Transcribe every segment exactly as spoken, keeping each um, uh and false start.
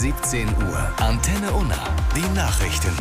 siebzehn Uhr. Antenne Unna. Die Nachrichten.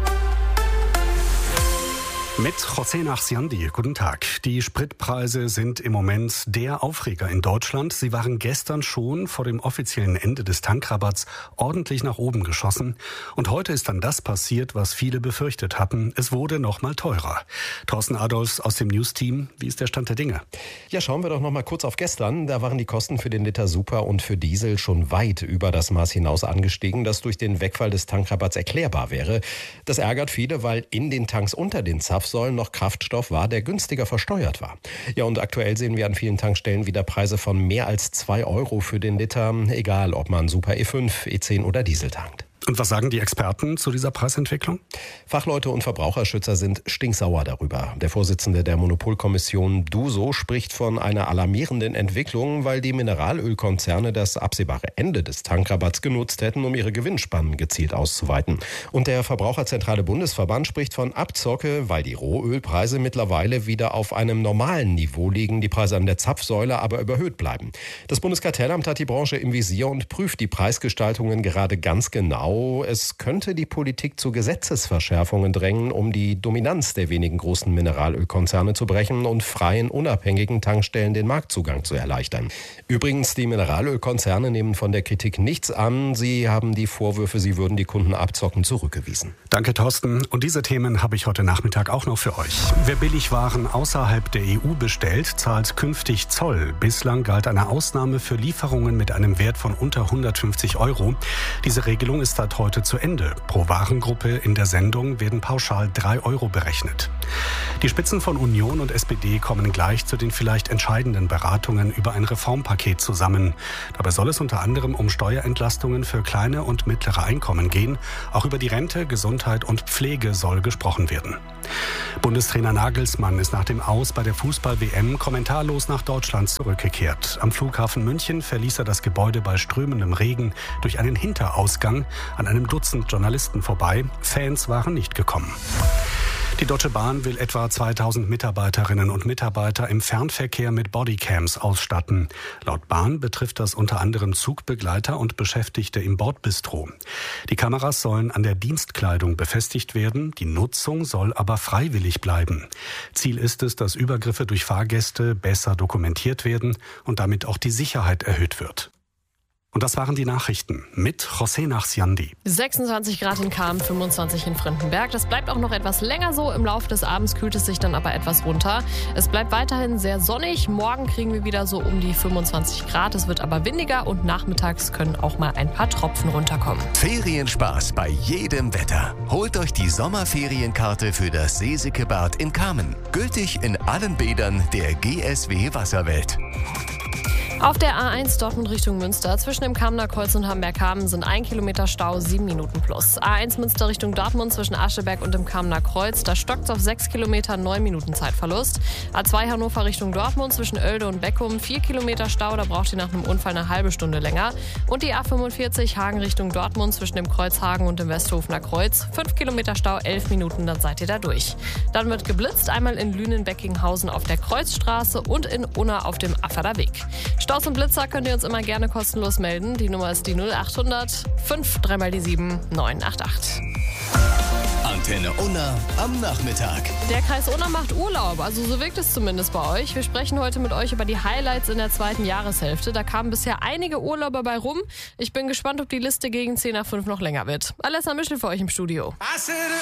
Mit José Nachsiandi. Guten Tag. Die Spritpreise sind im Moment der Aufreger in Deutschland. Sie waren gestern schon vor dem offiziellen Ende des Tankrabatts ordentlich nach oben geschossen. Und heute ist dann das passiert, was viele befürchtet hatten. Es wurde noch mal teurer. Thorsten Adolfs aus dem News-Team. Wie ist der Stand der Dinge? Ja, schauen wir doch noch mal kurz auf gestern. Da waren die Kosten für den Liter Super und für Diesel schon weit über das Maß hinaus angestiegen, das durch den Wegfall des Tankrabatts erklärbar wäre. Das ärgert viele, weil in den Tanks unter den Zapfsäulen noch Kraftstoff war, der günstiger versteuert war. Ja, und aktuell sehen wir an vielen Tankstellen wieder Preise von mehr als zwei Euro für den Liter, egal ob man Super E fünf, E zehn oder Diesel tankt. Und was sagen die Experten zu dieser Preisentwicklung? Fachleute und Verbraucherschützer sind stinksauer darüber. Der Vorsitzende der Monopolkommission DUSO spricht von einer alarmierenden Entwicklung, weil die Mineralölkonzerne das absehbare Ende des Tankrabatts genutzt hätten, um ihre Gewinnspannen gezielt auszuweiten. Und der Verbraucherzentrale Bundesverband spricht von Abzocke, weil die Rohölpreise mittlerweile wieder auf einem normalen Niveau liegen, die Preise an der Zapfsäule aber überhöht bleiben. Das Bundeskartellamt hat die Branche im Visier und prüft die Preisgestaltungen gerade ganz genau. Es könnte die Politik zu Gesetzesverschärfungen drängen, um die Dominanz der wenigen großen Mineralölkonzerne zu brechen und freien, unabhängigen Tankstellen den Marktzugang zu erleichtern. Übrigens, die Mineralölkonzerne nehmen von der Kritik nichts an. Sie haben die Vorwürfe, sie würden die Kunden abzocken, zurückgewiesen. Danke, Thorsten. Und diese Themen habe ich heute Nachmittag auch noch für euch. Wer Billigwaren außerhalb der E U bestellt, zahlt künftig Zoll. Bislang galt eine Ausnahme für Lieferungen mit einem Wert von unter hundertfünfzig Euro. Diese Regelung ist seit heute zu Ende. Pro Warengruppe in der Sendung werden pauschal drei Euro berechnet. Die Spitzen von Union und S P D kommen gleich zu den vielleicht entscheidenden Beratungen über ein Reformpaket zusammen. Dabei soll es unter anderem um Steuerentlastungen für kleine und mittlere Einkommen gehen. Auch über die Rente, Gesundheit und Pflege soll gesprochen werden. Bundestrainer Nagelsmann ist nach dem Aus bei der Fußball-W M kommentarlos nach Deutschland zurückgekehrt. Am Flughafen München verließ er das Gebäude bei strömendem Regen durch einen Hinterausgang an einem Dutzend Journalisten vorbei. Fans waren nicht gekommen. Die Deutsche Bahn will etwa zweitausend Mitarbeiterinnen und Mitarbeiter im Fernverkehr mit Bodycams ausstatten. Laut Bahn betrifft das unter anderem Zugbegleiter und Beschäftigte im Bordbistro. Die Kameras sollen an der Dienstkleidung befestigt werden, die Nutzung soll aber freiwillig bleiben. Ziel ist es, dass Übergriffe durch Fahrgäste besser dokumentiert werden und damit auch die Sicherheit erhöht wird. Und das waren die Nachrichten mit José Nachsiandi. sechsundzwanzig Grad in Cham, fünfundzwanzig in Frindenberg. Das bleibt auch noch etwas länger so. Im Laufe des Abends kühlt es sich dann aber etwas runter. Es bleibt weiterhin sehr sonnig. Morgen kriegen wir wieder so um die fünfundzwanzig Grad. Es wird aber windiger und nachmittags können auch mal ein paar Tropfen runterkommen. Ferienspaß bei jedem Wetter. Holt euch die Sommerferienkarte für das Seesikebad in Kamen. Gültig in allen Bädern der G S W Wasserwelt. Auf der A eins Dortmund Richtung Münster zwischen dem Kamener Kreuz und Hamberg-Hamen sind ein Kilometer Stau, sieben Minuten plus. A eins Münster Richtung Dortmund zwischen Ascheberg und dem Kamener Kreuz, da stockt es auf sechs Kilometer, neun Minuten Zeitverlust. A zwei Hannover Richtung Dortmund zwischen Oelde und Beckum, vier Kilometer Stau, da braucht ihr nach einem Unfall eine halbe Stunde länger. Und die A fünfundvierzig Hagen Richtung Dortmund zwischen dem Kreuz Hagen und dem Westhofener Kreuz, fünf Kilometer Stau, elf Minuten, dann seid ihr da durch. Dann wird geblitzt, einmal in Lünen-Beckinghausen auf der Kreuzstraße und in Unna auf dem Afferder Weg. Staus und Blitzer könnt ihr uns immer gerne kostenlos melden. Die Nummer ist die null achthundert fünf drei mal die sieben neun acht acht. Antenne Unna am Nachmittag. Der Kreis Unna macht Urlaub, also so wirkt es zumindest bei euch. Wir sprechen heute mit euch über die Highlights in der zweiten Jahreshälfte. Da kamen bisher einige Urlauber bei rum. Ich bin gespannt, ob die Liste gegen zehn nach fünf noch länger wird. Alessa Mischel für euch im Studio.